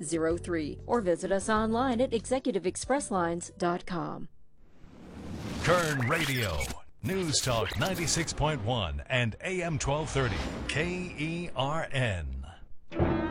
888-888-0303 or visit us online at executiveexpresslines.com. Kern Radio, News Talk 96.1 and AM 1230, KERN.